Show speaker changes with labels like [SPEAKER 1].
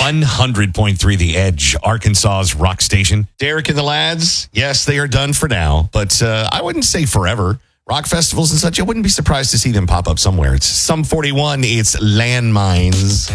[SPEAKER 1] 100.3 The Edge, Arkansas's rock station. Derek and the lads, yes, they are done for now, but I wouldn't say forever. Rock festivals and such, I wouldn't be surprised to see them pop up somewhere. It's Sum 41, it's Landmines.